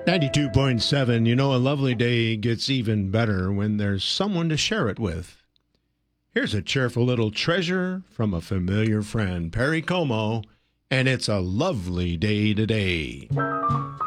92.7. You know, a lovely day gets even better when there's someone to share it with. Here's a cheerful little treasure from a familiar friend, Perry Como, and it's a lovely day today.